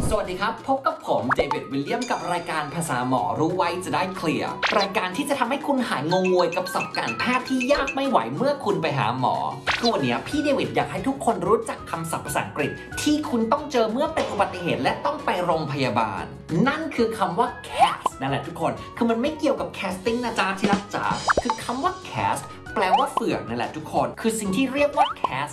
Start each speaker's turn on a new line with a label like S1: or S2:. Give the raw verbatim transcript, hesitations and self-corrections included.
S1: สวัสดีครับพบกับผมเดวิดวิลเลียมกับรายการภาษาหมอรู้ไว้จะได้เคลียร์รายการที่จะทำให้คุณหายงงงวยกับศัพท์การแพทย์ที่ยากไม่ไหวเมื่อคุณไปหาหมอคือวันนี้พี่เดวิดอยากให้ทุกคนรู้จักคำศัพท์ภาษาอังกฤษที่คุณต้องเจอเมื่อเป็นอุบัติเหตุและต้องไปโรงพยาบาลนั่นคือคำว่า cast นั่นแหละทุกคนคือมันไม่เกี่ยวกับ casting นะจ๊ะที่รักจ๋าคือคำว่า cast แปลว่าเฝือกนั่นแหละทุกคนคือสิ่งที่เรียกว่า cast